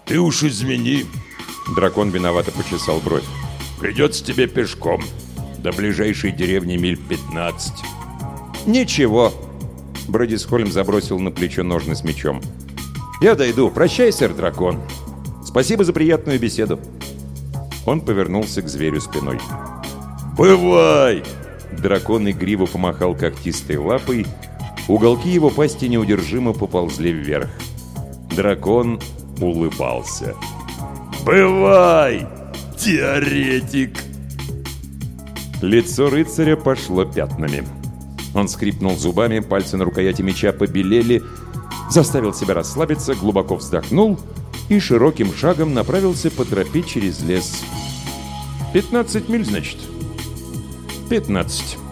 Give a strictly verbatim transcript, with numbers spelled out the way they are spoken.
Ты уж извини. Дракон виновато почесал бровь. Придется тебе пешком. До ближайшей деревни миль пятнадцать. Ничего. Брэдисхольм забросил на плечо ножны с мечом. Я дойду. Прощай, сэр Дракон. Спасибо за приятную беседу. Он повернулся к зверю спиной. «Бывай!» Дракон игриво помахал когтистой лапой. Уголки его пасти неудержимо поползли вверх. Дракон улыбался. «Бывай, теоретик!» Лицо рыцаря пошло пятнами. Он скрипнул зубами, пальцы на рукояти меча побелели, заставил себя расслабиться, глубоко вздохнул и широким шагом направился по тропе через лес. «Пятнадцать миль, значит?» «Пятнадцать».